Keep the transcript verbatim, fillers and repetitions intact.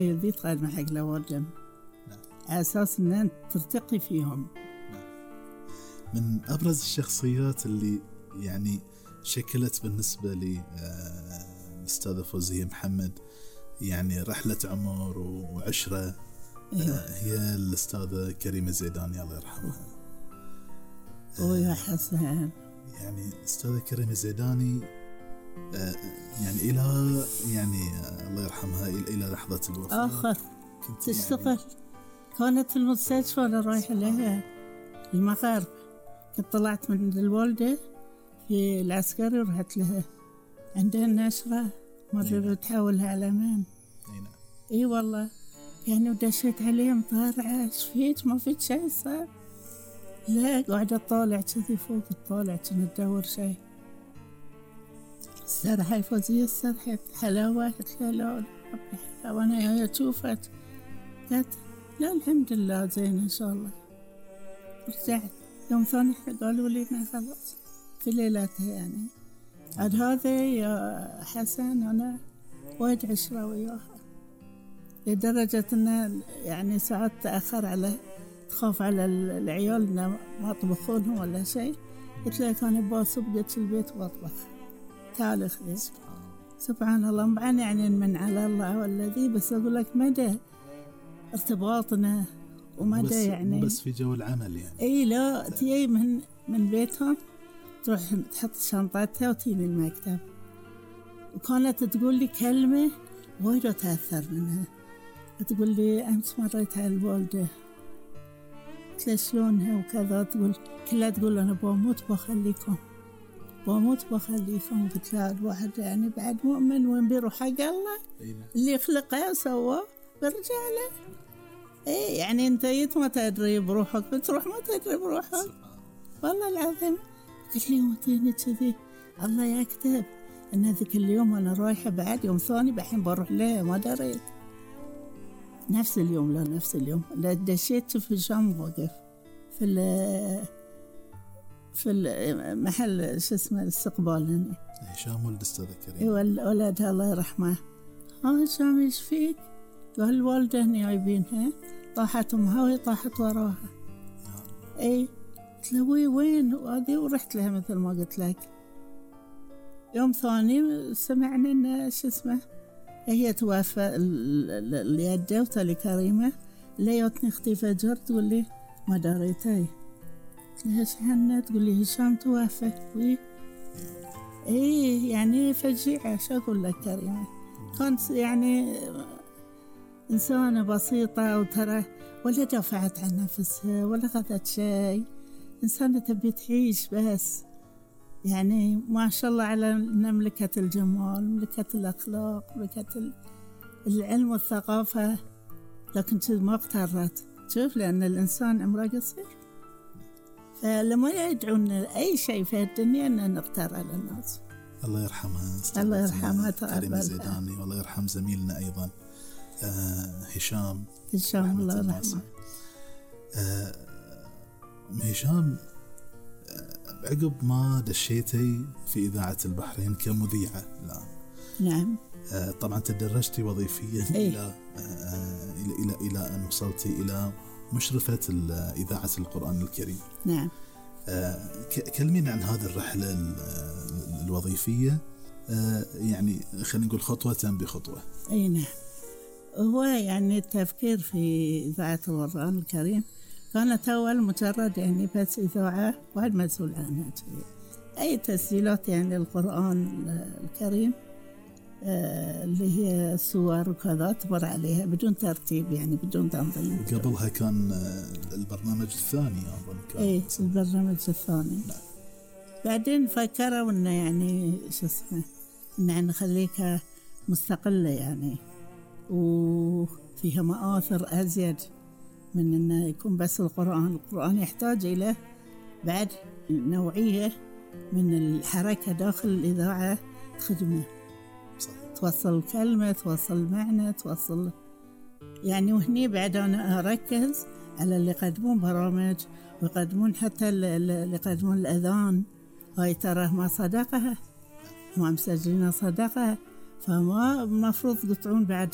ذي تقدم حق لوردم على أساس أن ترتقي فيهم. من أبرز الشخصيات اللي يعني شكلت بالنسبة لي الأستاذة فوزية محمد يعني رحلة عمر وعشرة هي الأستاذة كريمة زيداني الله يرحمها. ويا حسن يعني الأستاذة كريمة زيداني يعني إلى يعني الله يرحمها إلى لحظة الوفاة آخر تشتغل يعني كانت في المستشفى وأنا رايحة لها المغرب. كنت طلعت من الوالدة في العسكري ورحت لها عندها نشرة مرة تحولها على مان. اي والله يعني ودشيت عليهم طالعة شفيت ما فيت شيء صار. لا قاعدة طالع كذي فوق الطالع كنا ندور شيء. استرحي فوزية استرحت حلاوة. قلت لا لا حلاوة أنا يا شوفت. قالت لا الحمد لله زين إن شاء الله. رجعت يوم ثاني قالوا لي إنه خلاص في ليلتها يعني. عاد هذا يا حسن أنا وايد عشرة وياها لدرجة إنه يعني ساعات تأخر على تخاف على العيال إنه ما طبخونهم ولا شيء. قلت له كان باسب قلت البيت واطبخ تعال خذي. سبحان الله مبعن يعني من على الله والذي بس أقول لك مدى ارتباطنا ومدى بس يعني بس في جو العمل يعني. اي لا تيجي من من بيتهم تروح تحط شنطتها وتيجي المكتب. وكانت تقول لي كلمة وايد تأثر منها. تقول لي أمس مريت على الوالدة قلت لها شلونها وكذا. تقول كلها تقول أنا بموت بخليكم بموت بخليكم. قلت لها الواحد يعني بعد مؤمن وين بيروح حق الله اللي يخلقه وسواه برجع له. ايه يعني انت جيت ما تدري بروحك بتروح ما تدري بروحك والله العظيم. قلت لي وتيني كذي الله يكتب ان ذيك اليوم انا رايحه بعد يوم ثاني بحين بروح له ما دريت نفس اليوم. لا نفس اليوم لا دشيت في هشام وقف في ال في المحل شو اسمه الاستقبال هنا هشام ولد استاذ كريم. ايوه ولدها الله يرحمه. ها هشام ايش فيك؟ قال الوالدة هني جايبينها طاحت أمها وهي طاحت وراها. اي قلت له وي وين وهذه ورحت لها مثل ما قلت لك. يوم ثاني سمعنا ان شو اسمه هي توفى اليد وتالي كريمة. ليتني اختي فجر تقول لي ما دريتي. قلت لها ايش عنها؟ تقول لي هشام توفى. وي اي يعني فجيعة شو اقول لك كريمة كانت يعني إنسانة بسيطة وترى ولا دافعت عن نفسها ولا أخذت شيء. إنسانة تبي تعيش بس يعني ما شاء الله على ملكة الجمال ملكة الأخلاق ملكة العلم والثقافة. لكن ما اغترت شوف لأن الإنسان عمره قصير. فلما يدعون أي شيء في الدنيا أن نغتر على الناس. الله يرحمها الله يرحمها كريمة زيداني والله يرحم زميلنا أيضا آه هشام هشام الله يرحمه. آه هشام آه عقب ما دشيتي في إذاعة البحرين كمذيعة الآن. نعم. آه طبعا تدرجتي وظيفيا إيه؟ إلى آه إلى إلى إلى أن وصلتي إلى مشرفة إذاعة القرآن الكريم. نعم. آه كلمينا عن هذه الرحلة الوظيفية آه يعني خلينا نقول خطوة بخطوة. أي نعم. هو يعني التفكير في إذاعة القرآن الكريم كانت أول مجرد يعني بس إذاعة واحد مسؤول عنها. أي تسجيلات يعني القرآن الكريم آه اللي هي صور وكذا تمر عليها بدون ترتيب يعني بدون تنظيم. قبلها كان البرنامج الثاني أظن. إيه البرنامج الثاني. لا. بعدين فكروا إنه يعني شو اسمه إنه نخليك مستقلة يعني وفيها مآثر أزيد من أنه يكون بس القرآن. القرآن يحتاج إلى بعد نوعية من الحركة داخل الإذاعة خدمة صحيح. توصل كلمة توصل معنى توصل يعني. وهني بعد أنا أركز على اللي يقدمون برامج ويقدمون حتى اللي يقدمون الأذان. هاي ترى ما صدقها ما مسجلين صدقها فما مفروض يقطعون بعد